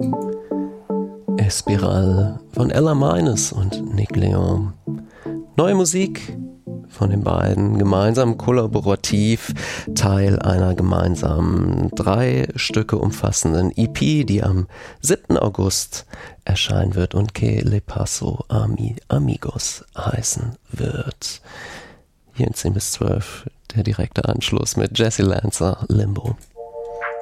Espiral von Ella Minus und Nick Leon. Neue Musik von den beiden, gemeinsam kollaborativ, Teil einer gemeinsamen 3 Stücke umfassenden EP, die am 7. August erscheinen wird und Que Le Paso Amigos heißen wird. Hier in 10 bis 12 der direkte Anschluss mit Jesse Lancer, Limbo.